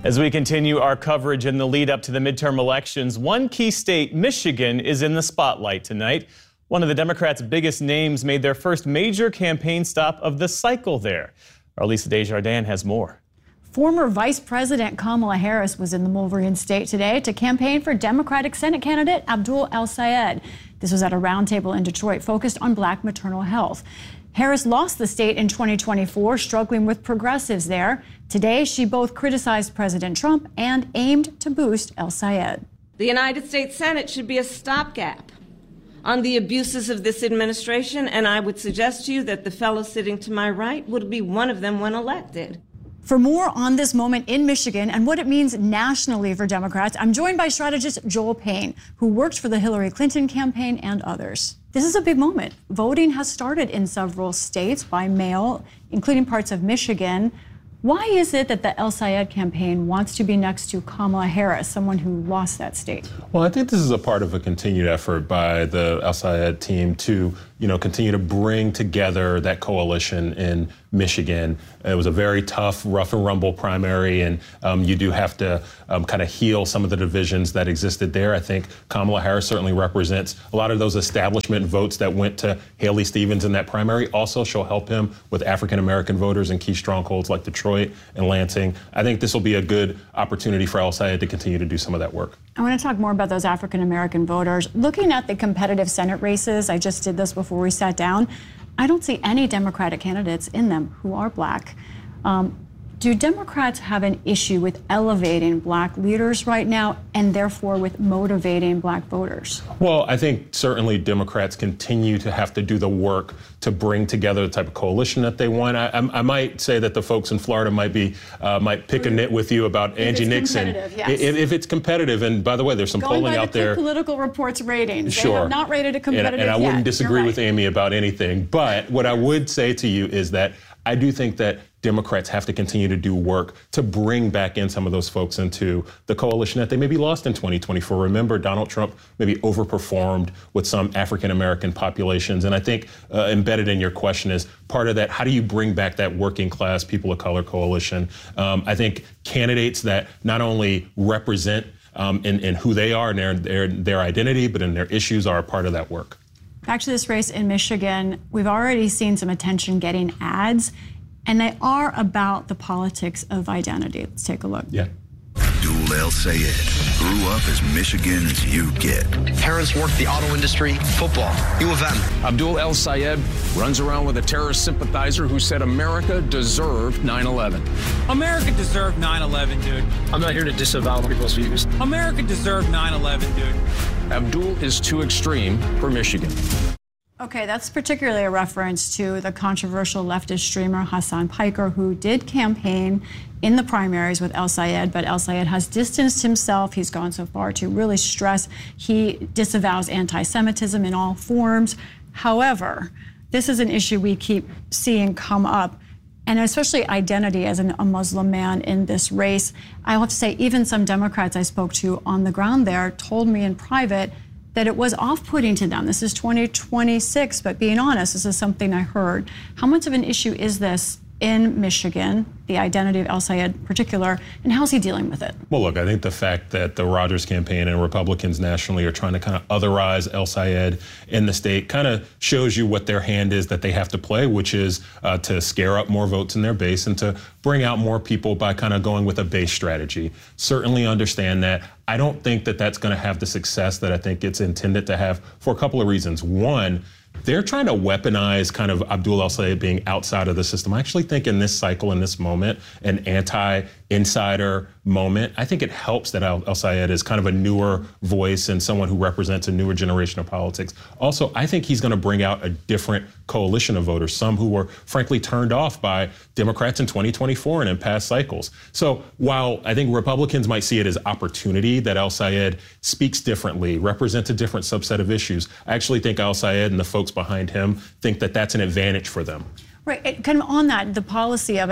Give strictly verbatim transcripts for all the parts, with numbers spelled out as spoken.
As we continue our coverage in the lead up to the midterm elections, one key state, Michigan, is in the spotlight tonight. One of the Democrats' biggest names made their first major campaign stop of the cycle there. Our Lisa Desjardins has more. Former Vice President Kamala Harris was in the Wolverine State today to campaign for Democratic Senate candidate Abdul El-Sayed. This was at a roundtable in Detroit focused on black maternal health. Harris lost the state in twenty twenty-four, struggling with progressives there. Today, she both criticized President Trump and aimed to boost El-Sayed. The United States Senate should be a stopgap on the abuses of this administration, and I would suggest to you that the fellow sitting to my right would be one of them when elected. For more on this moment in Michigan and what it means nationally for Democrats, I'm joined by strategist Joel Payne, who worked for the Hillary Clinton campaign and others. This is a big moment. Voting has started in several states by mail, including parts of Michigan. Why is it that the El-Sayed campaign wants to be next to Kamala Harris, someone who lost that state? Well, I think this is a part of a continued effort by the El-Sayed team to, you know, continue to bring together that coalition in Michigan. It was a very tough, rough and rumble primary, and um, you do have to um, kind of heal some of the divisions that existed there. I think Kamala Harris certainly represents a lot of those establishment votes that went to Haley Stevens in that primary. Also, she'll help him with African-American voters in key strongholds like Detroit and Lansing. I think this will be a good opportunity for El-Sayed to continue to do some of that work. I want to talk more about those African-American voters. Looking at the competitive Senate races, I just did this before we sat down, I don't see any Democratic candidates in them who are black. Um, do Democrats have an issue with elevating black leaders right now and therefore with motivating black voters? Well, I think certainly Democrats continue to have to do the work to bring together the type of coalition that they want. I, I, I might say that the folks in Florida might be uh, might pick a nit with you about if Angie Nixon. Yes. If, if it's competitive, and by the way, there's some Going polling by out the there. Political Reports ratings. Sure. They have not rated it competitive and, and I yet. wouldn't disagree right. with Amy about anything. But what I would say to you is that I do think that Democrats have to continue to do work to bring back in some of those folks into the coalition that they maybe lost in twenty twenty-four. Remember, Donald Trump maybe overperformed with some African-American populations. And I think uh, embedded in your question is part of that, how do you bring back that working class people of color coalition? Um, I think candidates that not only represent um, in, in who they are and their, their, their identity, but in their issues are a part of that work. Back to this race in Michigan, we've already seen some attention getting ads, and they are about the politics of identity. Let's take a look. Yeah. Abdul El-Sayed grew up as Michigan as you get. Parents worked the auto industry, football, U of M. Abdul El-Sayed runs around with a terrorist sympathizer who said America deserved nine eleven. America deserved nine eleven, dude. I'm not here to disavow people's views. America deserved nine eleven, dude. Abdul is too extreme for Michigan. Okay, that's particularly a reference to the controversial leftist streamer Hassan Piker, who did campaign in the primaries with El-Sayed, but El-Sayed has distanced himself. He's gone so far to really stress he disavows anti-Semitism in all forms. However, this is an issue we keep seeing come up, and especially identity as an, a Muslim man in this race. I'll have to say, even some Democrats I spoke to on the ground there told me in private that it was off-putting to them. This is twenty twenty-six, but being honest, this is something I heard. How much of an issue is this in Michigan, the identity of El-Sayed in particular, and how's he dealing with it? Well, look, I think the fact that the Rogers campaign and Republicans nationally are trying to kind of otherize El-Sayed in the state kind of shows you what their hand is that they have to play, which is uh, to scare up more votes in their base and to bring out more people by kind of going with a base strategy. Certainly understand that. I don't think that that's going to have the success that I think it's intended to have for a couple of reasons. One, they're trying to weaponize kind of Abdul El-Sayed being outside of the system. I actually think in this cycle, in this moment, an anti-insider moment, I think it helps that El-Sayed is kind of a newer voice and someone who represents a newer generation of politics. Also, I think he's going to bring out a different coalition of voters, some who were frankly turned off by Democrats in twenty twenty-four and in past cycles. So while I think Republicans might see it as opportunity that El-Sayed speaks differently, represents a different subset of issues, I actually think El-Sayed and the folks behind him think that that's an advantage for them. Right, it, kind of on that, the policy of it,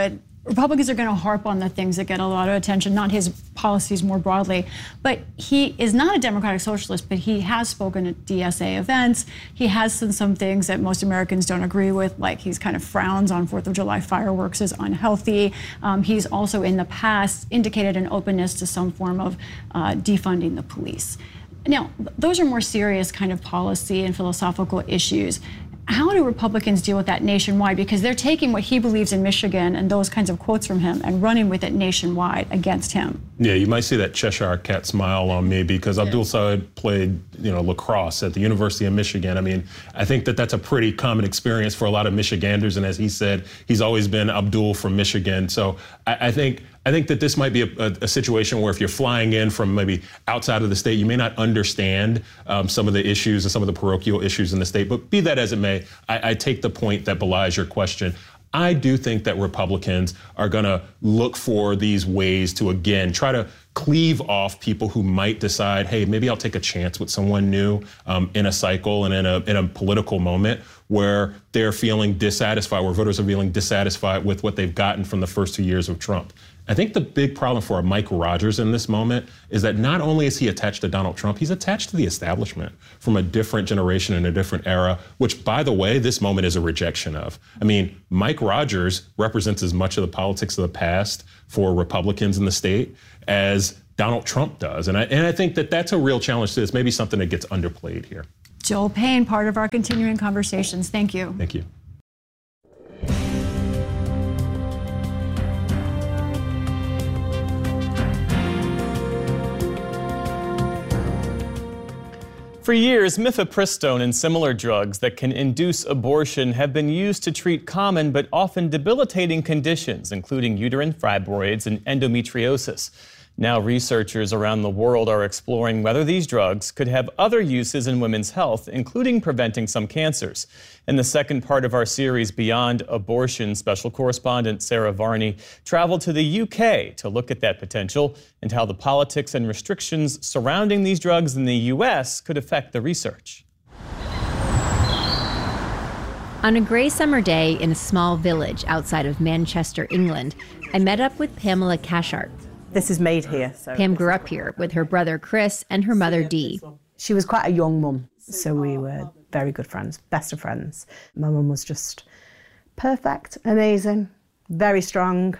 Republicans are going to harp on the things that get a lot of attention, not his policies more broadly. But he is not a democratic socialist, but he has spoken at D S A events. He has done some things that most Americans don't agree with, like he's kind of frowns on fourth of July fireworks as unhealthy. Um, he's also in the past indicated an openness to some form of uh, defunding the police. Now, those are more serious kind of policy and philosophical issues. How do Republicans deal with that nationwide? Because they're taking what he believes in Michigan and those kinds of quotes from him and running with it nationwide against him. Yeah, you might see that Cheshire Cat smile on me because yeah. Abdul Said played, you know, lacrosse at the University of Michigan. I mean, I think that that's a pretty common experience for a lot of Michiganders. And as he said, he's always been Abdul from Michigan. So I, I think I think that this might be a, a, a situation where if you're flying in from maybe outside of the state, you may not understand um, some of the issues and some of the parochial issues in the state. But be that as it may, I, I take the point that belies your question. I do think that Republicans are going to look for these ways to, again, try to cleave off people who might decide, hey, maybe I'll take a chance with someone new um, in a cycle and in a, in a political moment where they're feeling dissatisfied, where voters are feeling dissatisfied with what they've gotten from the first two years of Trump. I think the big problem for Mike Rogers in this moment is that not only is he attached to Donald Trump, he's attached to the establishment from a different generation and a different era, which, by the way, this moment is a rejection of. I mean, Mike Rogers represents as much of the politics of the past for Republicans in the state as Donald Trump does. And I, and I think that that's a real challenge to this, maybe something that gets underplayed here. Joel Payne, part of our continuing conversations. Thank you. Thank you. For years, mifepristone and similar drugs that can induce abortion have been used to treat common but often debilitating conditions, including uterine fibroids and endometriosis. Now, researchers around the world are exploring whether these drugs could have other uses in women's health, including preventing some cancers. In the second part of our series, Beyond Abortion, special correspondent Sarah Varney traveled to the U K to look at that potential and how the politics and restrictions surrounding these drugs in the U S could affect the research. On a grey summer day in a small village outside of Manchester, England, I met up with Pamela Cashart. This is made here. So Pam grew up here with her brother Chris and her mother Dee. She was quite a young mum, so we were very good friends, best of friends. My mum was just perfect, amazing, very strong,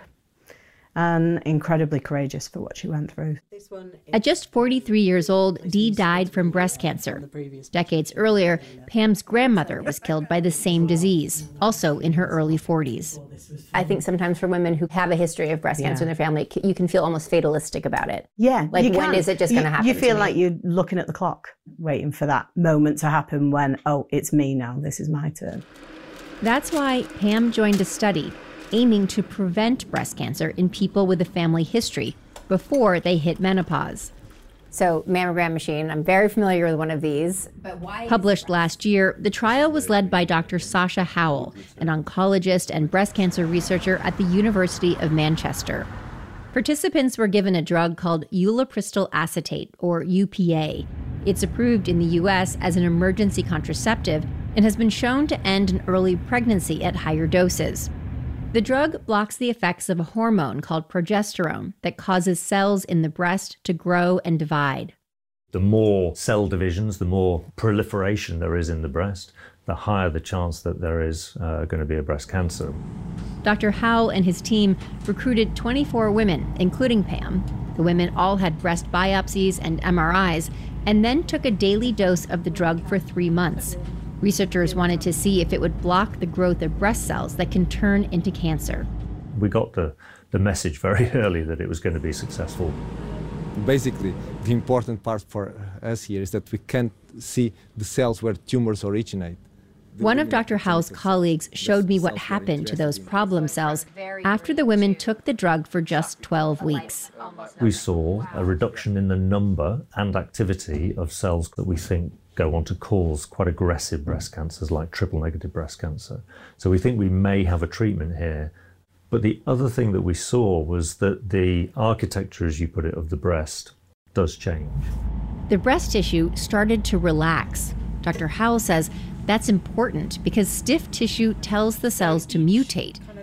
and incredibly courageous for what she went through. At just forty-three years old, Dee died from breast cancer. Decades earlier, Pam's grandmother was killed by the same disease, also in her early forties. I think sometimes for women who have a history of breast cancer yeah. in their family, you can feel almost fatalistic about it. Yeah. Like, when is it just going to happen? You feel to like you're looking at the clock, waiting for that moment to happen when, oh, it's me now, this is my turn. That's why Pam joined a study aiming to prevent breast cancer in people with a family history before they hit menopause. So, mammogram machine, I'm very familiar with one of these. But why Published last year, the trial was led by Doctor Sasha Howell, an oncologist and breast cancer researcher at the University of Manchester. Participants were given a drug called ulipristal acetate, or U P A. It's approved in the U S as an emergency contraceptive and has been shown to end an early pregnancy at higher doses. The drug blocks the effects of a hormone called progesterone that causes cells in the breast to grow and divide. The more cell divisions, the more proliferation there is in the breast, the higher the chance that there is uh, going to be a breast cancer. Doctor Howell and his team recruited twenty-four women, including Pam. The women all had breast biopsies and M R Is, and then took a daily dose of the drug for three months. Researchers wanted to see if it would block the growth of breast cells that can turn into cancer. We got the, the message very early that it was going to be successful. Basically, the important part for us here is that we can't see the cells where tumors originate. One of Doctor Howell's colleagues showed me what happened to those problem cells after the women took the drug for just twelve weeks. We saw a reduction in the number and activity of cells that we think go on to cause quite aggressive breast cancers like triple-negative breast cancer. So we think we may have a treatment here. But the other thing that we saw was that the architecture, as you put it, of the breast does change. The breast tissue started to relax. Doctor Howell says that's important because stiff tissue tells the cells to mutate,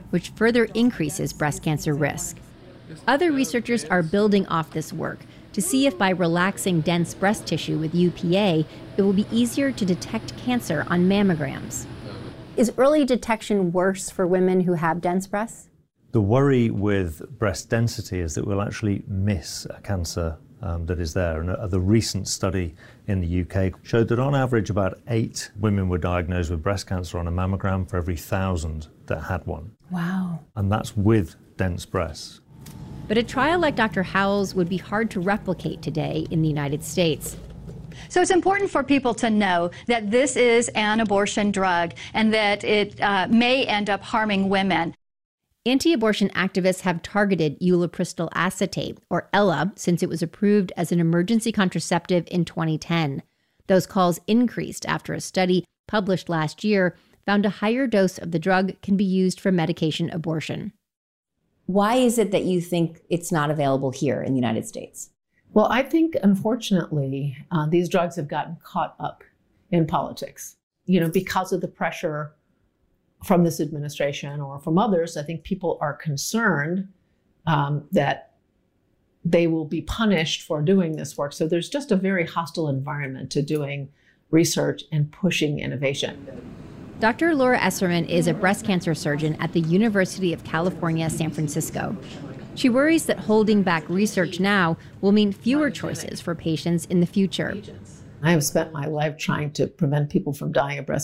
which further increases breast cancer risk. Other researchers are building off this work to see if by relaxing dense breast tissue with U P A, it will be easier to detect cancer on mammograms. Is early detection worse for women who have dense breasts? The worry with breast density is that we'll actually miss a cancer um, that is there. And uh, the recent study in the U K showed that on average about eight women were diagnosed with breast cancer on a mammogram for every thousand that had one. Wow. And that's with dense breasts. But a trial like Doctor Howell's would be hard to replicate today in the United States. So it's important for people to know that this is an abortion drug and that it uh, may end up harming women. Anti-abortion activists have targeted ulipristal acetate, or Ella, since it was approved as an emergency contraceptive in twenty ten. Those calls increased after a study published last year found a higher dose of the drug can be used for medication abortion. Why is it that you think it's not available here in the United States? Well, I think, unfortunately, uh, these drugs have gotten caught up in politics. You know, because of the pressure from this administration or from others, I think people are concerned um, that they will be punished for doing this work. So there's just a very hostile environment to doing research and pushing innovation. Doctor Laura Esserman is a breast cancer surgeon at the University of California, San Francisco. She worries that holding back research now will mean fewer choices for patients in the future. I have spent my life trying to prevent people from dying of breast